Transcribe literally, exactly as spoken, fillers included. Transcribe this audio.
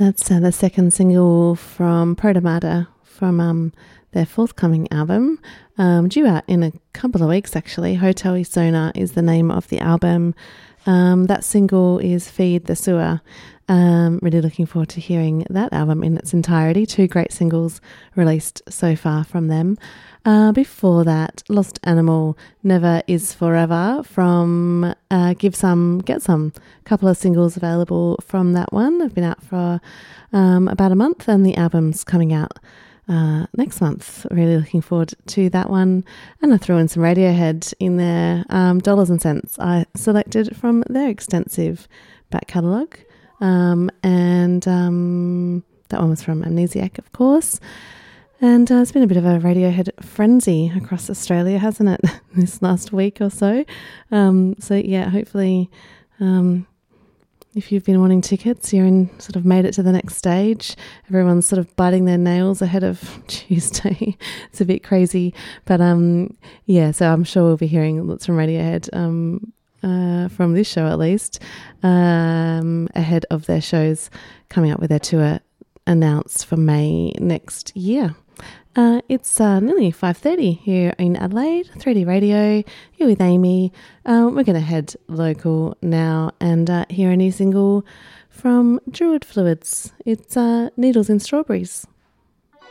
That's uh, the second single from Protomata from um, their forthcoming album, um, due out in a couple of weeks actually. Hotel Isona is the name of the album. Um, that single is Feed the Sewer. Um, really looking forward to hearing that album in its entirety. Two great singles released so far from them. Uh, before that, Lost Animal, Never Is Forever from uh, Give Some, Get Some. A couple of singles available from that one. They've been out for um, about a month and the album's coming out uh, next month. Really looking forward to that one. And I threw in some Radiohead in there. Um, Dollars and Cents I selected from their extensive back catalogue. Um, and um, that one was from Amnesiac, of course. And uh, it's been a bit of a Radiohead frenzy across Australia, hasn't it, this last week or so? Um, so, yeah, hopefully um, if you've been wanting tickets, you're in sort of made it to the next stage. Everyone's sort of biting their nails ahead of Tuesday. It's a bit crazy. But, um, yeah, so I'm sure we'll be hearing lots from Radiohead um, uh, from this show at least, um, ahead of their shows coming up with their tour announced for May next year. Uh, it's uh, nearly five thirty here in Adelaide, three D Radio, here with Amy. Uh, we're going to head local now and uh, hear a new single from Druid Fluids. It's uh, Needles in Strawberries.